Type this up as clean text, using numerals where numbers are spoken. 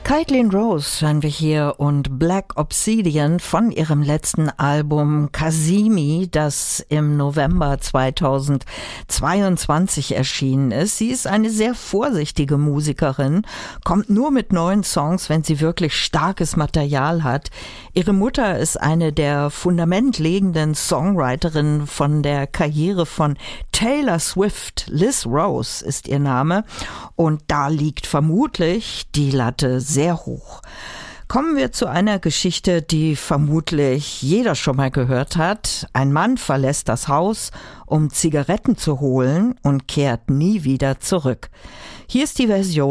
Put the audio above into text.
Caitlin Rose hören wir hier und Black Obsidian von ihrem letzten Album Kazemi, das im November 2022 erschienen ist. Sie ist eine sehr vorsichtige Musikerin, kommt nur mit neuen Songs, wenn sie wirklich starkes Material hat. Ihre Mutter ist eine der fundamentlegenden Songwriterinnen von der Karriere von Taylor Swift. Liz Rose ist ihr Name und da liegt vermutlich die Latte sehr hoch. Kommen wir zu einer Geschichte, die vermutlich jeder schon mal gehört hat. Ein Mann verlässt das Haus, um Zigaretten zu holen und kehrt nie wieder zurück. Hier ist die Version